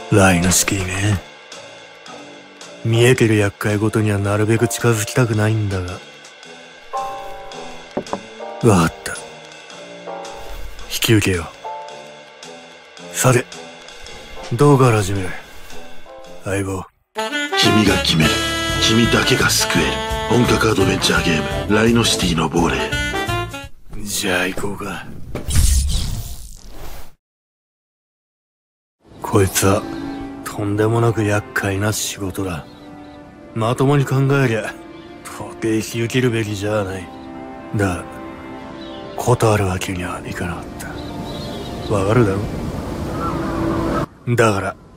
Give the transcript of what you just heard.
ライノシティね。見えてる厄介ごとにはなるべく近づきたくないんだが。わかった。引き受けよう。さて、どうから始める？相棒。 君が決める。君だけが救える。本格アドベンチャーゲーム、ライノシティの亡霊。 じゃあ行こうか。こいつはとんでもなく厄介な仕事だ。まともに考えりゃ到底引き受けるべきじゃない。だが断るわけにはいかなかった。わかるだろ？だから